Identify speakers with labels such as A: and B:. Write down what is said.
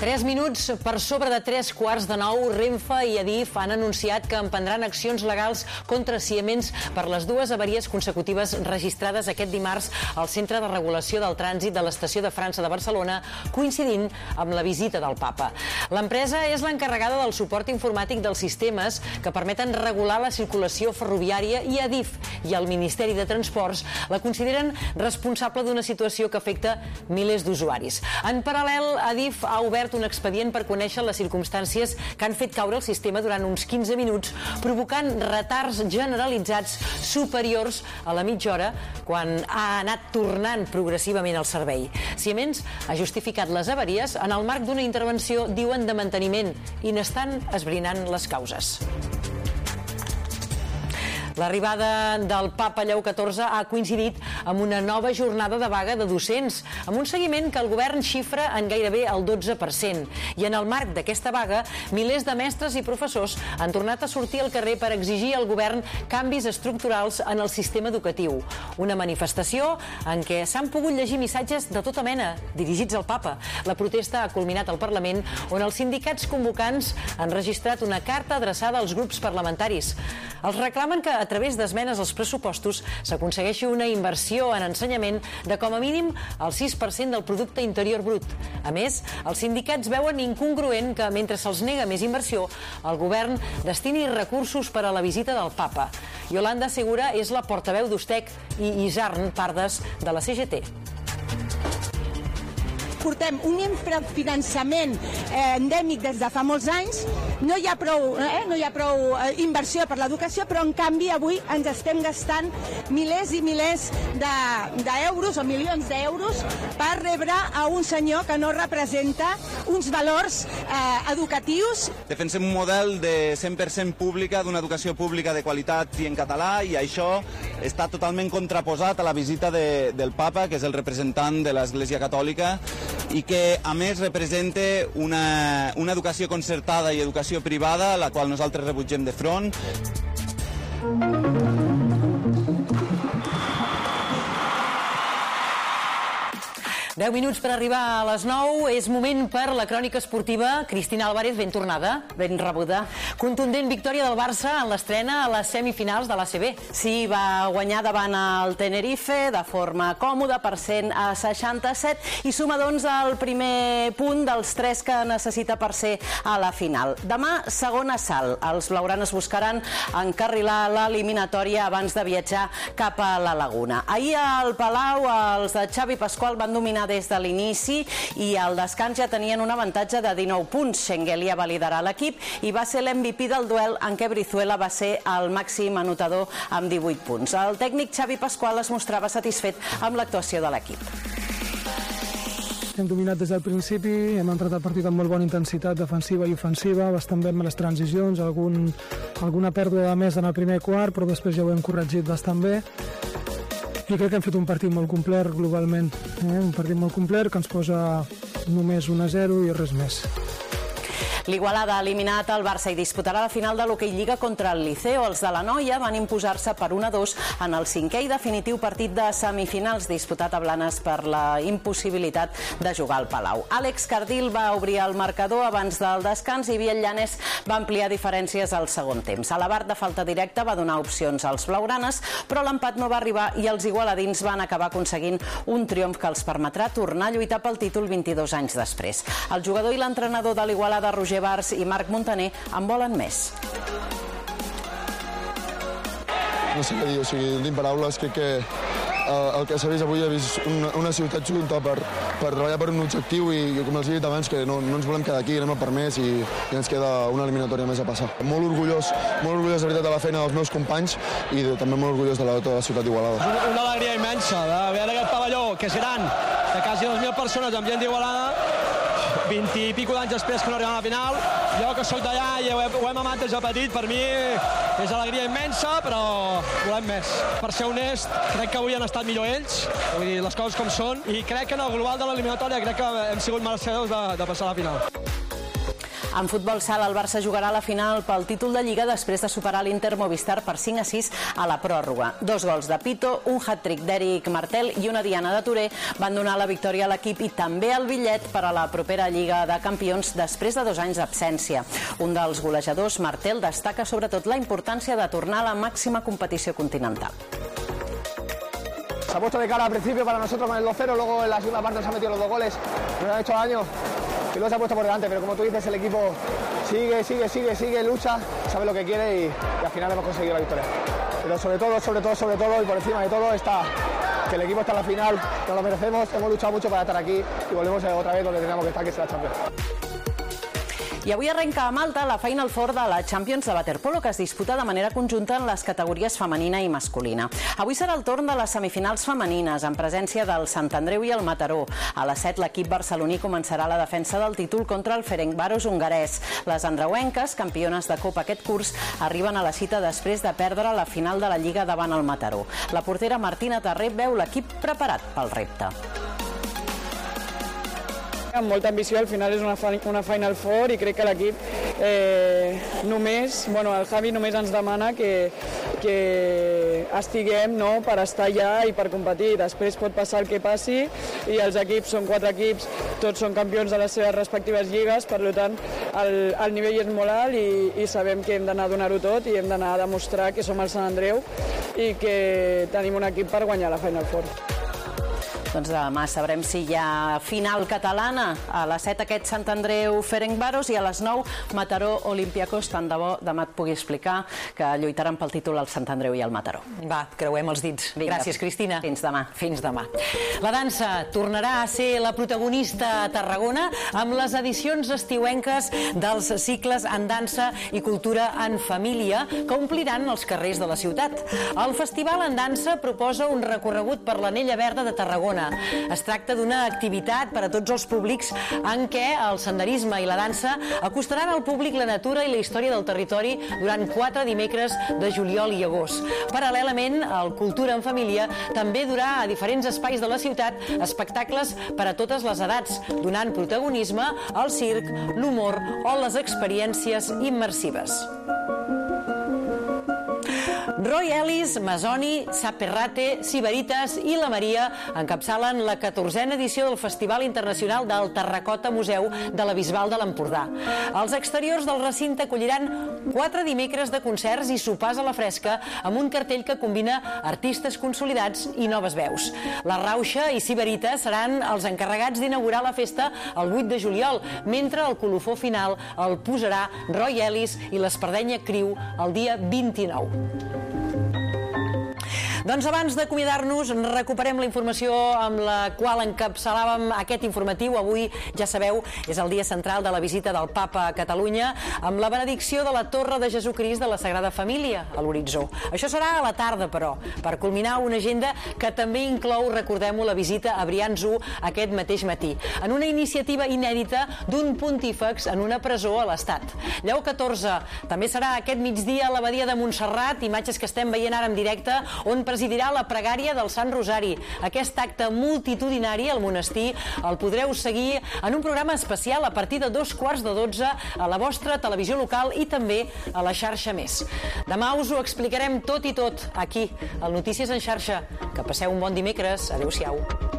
A: 3 minuts per sobre de 3:15, Renfe i Adif han anunciat que emprendran accions legals contra Siemens per les dues avaries consecutives registrades aquest dimarts al Centre de Regulació del Trànsit de l'Estació de França de Barcelona, coincidint amb la visita del Papa. L'empresa és l'encarregada del suport informàtic dels sistemes que permeten regular la circulació ferroviària i Adif i el Ministeri de Transports la consideren responsable d'una situació que afecta milers d'usuaris. En paral·lel, Adif ha obert un expedient per conèixer les circumstàncies que han fet caure el sistema durant uns 15 minuts, provocant retards generalitzats superiors a la mitja hora quan ha anat tornant progressivament al servei. Siemens ha justificat les avaries en el marc d'una intervenció, diuen, de manteniment i n'estan esbrinant les causes. L'arribada del Papa Lleó XIV ha coincidit amb una nova jornada de vaga de docents, amb un seguiment que el govern xifra en gairebé el 12%. I en el marc d'aquesta vaga, milers de mestres i professors han tornat a sortir al carrer per exigir al govern canvis estructurals en el sistema educatiu. Una manifestació en què s'han pogut llegir missatges de tota mena, dirigits al Papa. La protesta ha culminat al Parlament, on els sindicats convocants han registrat una carta adreçada als grups parlamentaris. Els reclamen que a través d'esmenes als pressupostos s'aconsegueixi una inversió en ensenyament de com a mínim el 6% del producte interior brut. A més, els sindicats veuen incongruent que mentre se'ls nega més inversió, el govern destini recursos per a la visita del Papa. Yolanda Segura és la portaveu d'Ustec i Isarn Pardes de la CGT.
B: Portem un infrafinançament endèmic des de fa molts anys, no hi ha prou inversió per l'educació, però en canvi avui ens estem gastant milers i milers d'euros o milions d'euros per rebre a un senyor que no representa uns valors educatius.
C: Defensem un model de 100% pública, d'una educació pública de qualitat i en català, i això està totalment contraposat a la visita del Papa, que és el representant de l'Església Catòlica, i que a més representa una educació concertada i educació privada, la qual nosaltres rebutgem de front.
A: 10 minuts per arribar a les 9. És moment per la crònica esportiva. Cristina Álvarez, ben tornada.
D: Ben rebuda.
A: Contundent victòria del Barça en l'estrena a les semifinals de l'ACB.
D: Sí, va guanyar davant el Tenerife de forma còmoda, per 100-67, i suma doncs el primer punt dels 3 que necessita per ser a la final. Demà, segon assalt. Els blaugranes buscaran encarrilar l'eliminatòria abans de viatjar cap a la Laguna. Ahir al Palau els de Xavi Pasqual van dominar des de l'inici i al descans ja tenien un avantatge de 19 punts. Schengelia va liderar l'equip i va ser l'MVP del duel, en què Brizuela va ser el màxim anotador amb 18 punts. El tècnic Xavi Pasqual es mostrava satisfet amb l'actuació de l'equip.
E: Hem dominat des del principi, hem entrat al partit amb molt bona intensitat defensiva i ofensiva, bastant bé amb les transicions, alguna pèrdua de més en el primer quart, però després ja ho hem corregit bastant bé. I crec que hem fet un partit molt complet globalment, un partit molt complet que ens posa només 1-0 i res més.
D: L'Igualada ha eliminat el Barça i disputarà la final de l'Hockey Lliga contra el Liceo. Els de la Noia van imposar-se per 1-2 en el 5è i definitiu partit de semifinals disputat a Blanes per la impossibilitat de jugar al Palau. Àlex Cardil va obrir el marcador abans del descans i Biel Llanes va ampliar diferències al segon temps. A l'Avar de falta directa va donar opcions als blaugranes, però l'empat no va arribar i els igualadins van acabar aconseguint un triomf que els permetrà tornar a lluitar pel títol 22 anys després. El jugador i l'entrenador de l'Igualada, Roger Bars i Marc Montaner, en volen més.
F: No sé què dir, tinc paraules, crec que el que s'ha vist avui, ha vist una ciutat junta per treballar per un objectiu i, com els he dit abans, que no ens volem quedar aquí, anem a per més i ens queda una eliminatòria més a passar. Molt orgullós de veritat de la feina dels meus companys i també molt orgullós de tota la ciutat d'Igualada.
G: Una alegria immensa de veure aquest pavelló, que és gran, de quasi 2.000 persones amb gent d'Igualada, 20 i pico d'anys després que no arribem a la final. Jo que soc d'allà i ho hem amat des de petit, per mi és alegria immensa, però volem més. Per ser honest, crec que avui han estat millor ells, vull dir, les coses com són, i crec que en el global de l'eliminatòria crec que hem sigut merecedors de passar a la final.
D: En futbol sala, el Barça jugarà a la final pel títol de Lliga després de superar l'Inter Movistar per 5-6 a la pròrroga. 2 gols de Pito, un hat-trick d'Eric Martel i una diana de Touré van donar la victòria a l'equip i també el bitllet per a la propera Lliga de Campions després de 2 anys d'absència. Un dels golejadors, Martel, destaca sobretot la importància de tornar a la màxima competició continental.
H: Se ha puesto de cara al principio para nosotros con el 2-0, luego en la segunda parte nos han metido los 2 goles, nos han hecho daño y luego se ha puesto por delante, pero como tú dices, el equipo sigue, lucha, sabe lo que quiere y al final hemos conseguido la victoria. Pero sobre todo y por encima de todo está que el equipo está en la final, nos lo merecemos, hemos luchado mucho para estar aquí y volvemos otra vez donde teníamos que estar, que es la Champions.
D: I avui arrenca a Malta la Final Four de la Champions de waterpolo, que es disputa de manera conjunta en les categories femenina i masculina. Avui serà el torn de les semifinals femenines, en presència del Sant Andreu i el Mataró. A les 7 l'equip barceloní començarà la defensa del títol contra el Ferencváros hongarès. Les andreuenques, campiones de Copa aquest curs, arriben a la cita després de perdre la final de la Lliga davant el Mataró. La portera Martina Tarré veu l'equip preparat pel repte.
I: Amb molta ambició, al final és una Final Four i crec que l'equip el Javi només ens demana que estiguem per estar allà i per competir. Després pot passar el que passi i els equips són 4 equips, tots són campions de les seves respectives lligues, per tant el nivell és molt alt i sabem que hem d'anar a donar-ho tot i hem d'anar a demostrar que som el Sant Andreu i que tenim un equip per guanyar la Final Four.
D: Doncs demà sabrem si hi ha final catalana. A les 7 aquest Sant Andreu Ferencváros i a les 9 Mataró Olympiacos. Tant de bo demà et pugui explicar que lluitaran pel títol el Sant Andreu i el Mataró.
A: Va, creuem els dits.
D: Vinga.
A: Gràcies, Cristina.
D: Fins demà.
A: Fins demà. La dansa tornarà a ser la protagonista a Tarragona amb les edicions estiuenques dels cicles en dansa i cultura en família que ompliran els carrers de la ciutat. El Festival en Dansa proposa un recorregut per l'Anella Verda de Tarragona. Es tracta d'una activitat per a tots els públics en què el senderisme i la dansa acostaran al públic la natura i la història del territori durant 4 dimecres de juliol i agost. Paral·lelament, el Cultura en Família també durà a diferents espais de la ciutat espectacles per a totes les edats, donant protagonisme al circ, l'humor o les experiències immersives. Roy Ellis, Masoni, Saperrate, Sibaritas i la Maria encapçalen la 14a edició del Festival Internacional del Terracota Museu de la Bisbal de l'Empordà. Els exteriors del recinte acolliran 4 dimecres de concerts i sopars a la fresca amb un cartell que combina artistes consolidats i noves veus. La Rauxa i Sibaritas seran els encarregats d'inaugurar la festa el 8 de juliol, mentre el colofó final el posarà Roy Ellis i l'Espardenya Crew el dia 29. Doncs abans d'acomiadar-nos, recuperem la informació amb la qual encapçalàvem aquest informatiu. Avui, ja sabeu, és el dia central de la visita del Papa a Catalunya amb la benedicció de la Torre de Jesucrist de la Sagrada Família a l'horitzó. Això serà a la tarda, però, per culminar una agenda que també inclou, recordem-ho, la visita a Brians 1 aquest mateix matí, en una iniciativa inèdita d'un pontífex en una presó a l'Estat. Lleó XIV també serà aquest migdia a l'abadia de Montserrat, imatges que estem veient ara en directe, on presidirà la pregària del Sant Rosari. Aquest acte multitudinari al monestir el podreu seguir en un programa especial a partir de 11:15 a la vostra televisió local i també a la xarxa Més. Demà us ho explicarem tot i tot aquí, al Notícies en xarxa. Que passeu un bon dimecres. Adéu-siau.